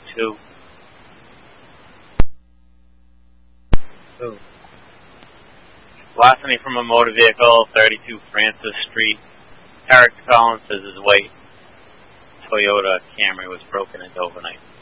32. Oh. Larceny from a motor vehicle, 32 Francis Street. Character Collins says his white Toyota Camry was broken into overnight.